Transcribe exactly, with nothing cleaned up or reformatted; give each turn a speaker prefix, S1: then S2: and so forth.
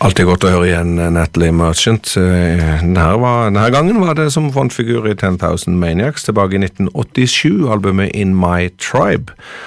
S1: Alltid godt å høre igjen Natalie Merchant. Denne, var, denne gangen var det som frontfigur i ten thousand Maniacs tilbake i nitten åttisju, albumet In My Tribe.